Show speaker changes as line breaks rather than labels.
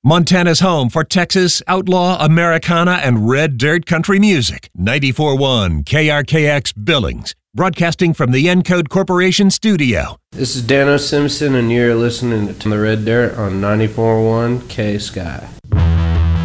Montana's home for Texas, outlaw, Americana, and red dirt country music. 94.1 KRKX Billings, broadcasting from the Encode Corporation studio.
This is Dano Simpson, and you're listening to The Red Dirt on 94.1 K-Sky.